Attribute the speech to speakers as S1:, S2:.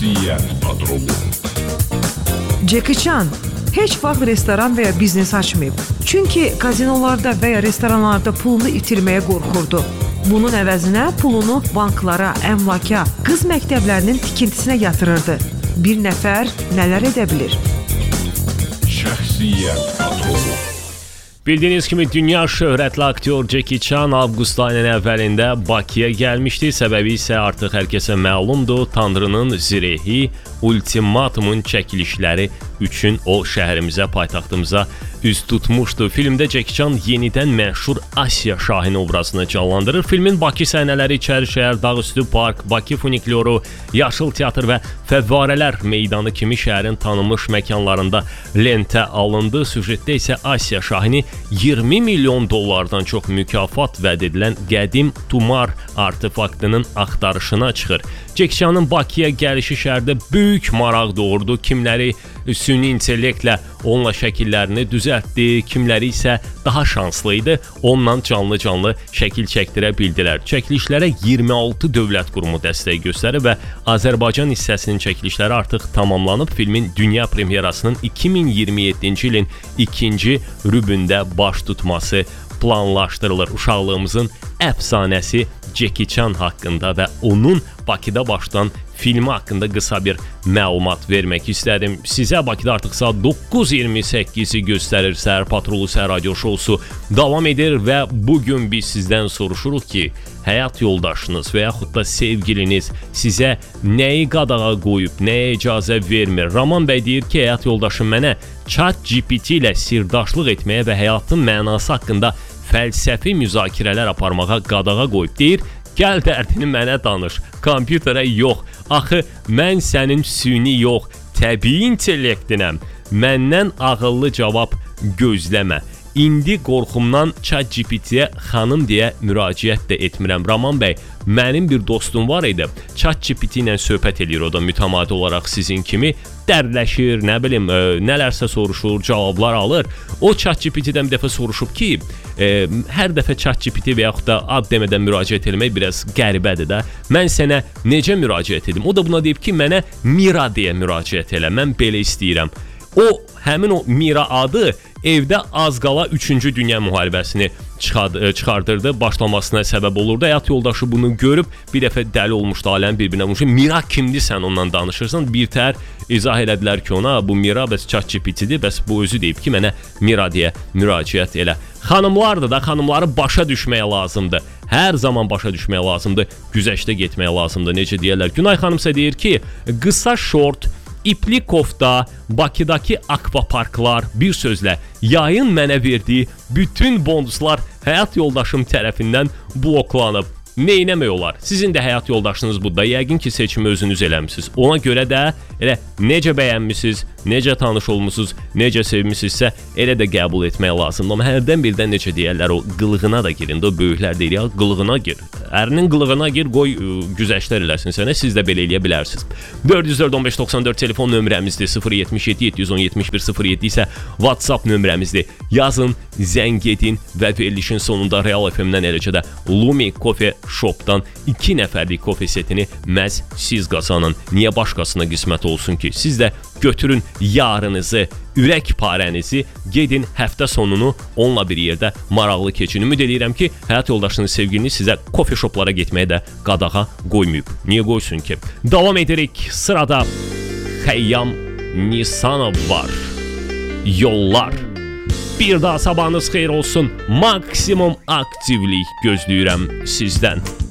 S1: Şəxsiyyət patronu.
S2: Jackie Chan heç vaxt restoran və ya biznes açmayıb. Çünki kazinolarda və ya restoranlarda pulunu itirməyə qorxurdu. Bunun əvəzinə pulunu banklara, əmlaka, qız məktəblərinin tikintisinə yatırırdı. Bir nəfər nələr edə bilir?
S1: Şəxsiyyət patronu.
S3: Bildiyiniz kimi dünya şöhrətli aktyor Jackie Chan avqust ayının əvvəlində Bakıya gəlmişdi. Səbəbi isə artıq hər kəsə məlumdur. Tanrının zirehi, ultimatumun çəkilişləri üçün o şəhərimizə, paytaxtımıza üz tutmuşdu. Filmdə Jackie Chan yenidən məşhur Asiya şahini obrazını canlandırır. Filmin Bakı səhnələri İçərişəhər, Dağüstü Park, Bakı Funikloru, Yaşıl Teatr və Fəvvarələr meydanı kimi şəhərin tanınmış məkanlarında lentə alındı. Süjetdə isə Asiya şahini 20 milyon dollardan çox mükafat vəd edilən qədim Tumar artefaktının axtarışına çıxır. Jackie Chan'ın Bakıya gəlişi şəhərdə böyük maraq doğurdu. Kimləri süni intellektlə onunla şəkillərini düzəltdi, kimləri isə daha şanslı idi. Onunla canlı-canlı şəkil çəkdirə bildilər. Çəkilişlərə 26 dövlət qurumu dəstək göstərir və Azərbaycan hissəsinin çəkilişləri artıq tamamlanıb. Filmin dünya premyerasının 2027-ci ilin 2-ci rübündə baş tutması planlaşdırılır. Uşaqlığımızın əfsanəsi Jackie Chan haqqında və onun Bakıda başlayan filmi haqqında qısa bir məlumat vermək istədim. Sizə Bakıda artıq saat 9:28-i göstərir. Səhər Patrolu Səhər Radio Şousu davam edir və bugün biz sizdən soruşuruq ki, həyat yoldaşınız və yaxud da sevgiliniz sizə nəyi qadağa qoyub, nəyə icazə vermir? Raman bəy deyir ki, həyat yoldaşım mənə ChatGPT ilə sirdaşlıq etməyə və həyatın mənası haqqında fəlsəfi müzakirələr aparmağa qadağa qoyub. Deyir, gəl dərdini mənə danış, kompüterə yox. Axı mən sənin süni yox, təbii intellektinəm. Məndən ağıllı cavab gözləmə. İndi qorxumdan ChatGPT-yə xanım deyə müraciət də etmirəm. Raman bəy, mənim bir dostum var idi. ChatGPT ilə söhbət eləyir, o da mütəmadi olaraq sizin kimi dərləşir, nə bilim, nələrsə soruşur, cavablar alır. O ChatGPT-dən bir dəfə soruşub ki, hər dəfə ChatGPT və yaxud da ad demədən müraciət etmək biraz qəribədir də. Mən sənə necə müraciət edim? O da buna deyib ki, mənə Mira deyə müraciət elə. Mən belə istəyirəm. Həmin o Mira adı evdə az qala 3-cü Dünya müharibəsini çıxardırdı, başlamasına səbəb olurdu. Həyat yoldaşı bunu görüb bir dəfə dəli olmuşdu, aləm bir-birinə vurmuş. Mira kimdir, sən ondan danışırsan? Bir təhər izah elədilər ki, ona bu Mira bəs ChatGPT-dir, bəs bu özü deyib ki, mənə Mira deyə müraciət elə. Xanımlar da xanımları başa düşməyə lazımdır. Hər zaman başa düşməyə lazımdır, güzəştə getməyə lazımdır. Necə deyirlər? Günay xanım isə deyir ki, qısa şort, İpli kofta, Bakıdakı akvaparklar, bir sözlə yayın mənə verdiyi bütün bonuslar həyat yoldaşım tərəfindən bloklanıb. Neynəmək olar? Sizin də həyat yoldaşınız burada. Yəqin ki, seçimi özünüz eləmişsiniz. Ona görə də elə necə bəyənmişsiniz, necə tanış olmusunuz, necə sevmişsinizsə elə də qəbul etmək lazımdır. Amma hərdən birdən necə deyərlər, o qılığına da girin. O böyüklər deyir ya, qılığına gir. Ərinin qılığına gir, qoy güzəştlər eləsin sənə. Siz də belə eləyə bilərsiniz. 404-1594 telefon nömrəmizdir. 077-710-7107 isə WhatsApp nömrəmizdir. Yazın, zəng edin və verilişin sonunda Real FM-dən eləcə də Lumi Coffee Shop'dan 2 nəfərlik kofe setini məhz siz qazanın. Niyə başqasına qismət olsun ki? Siz də götürün yarınızı, ürək parənizi, gedin həftə sonunu onunla bir yerdə maraqlı keçin. Ümid edirəm ki, həyat yoldaşınız, sevgiliniz sizə kofe shoplara getməyə də qadağa qoymayıb. Niyə qoysun ki? Davam edirik. Sırada Xəyyam Nisanov var. Yollar. Bir daha sabahınız xeyir olsun. Maksimum aktivlik gözləyirəm sizdən.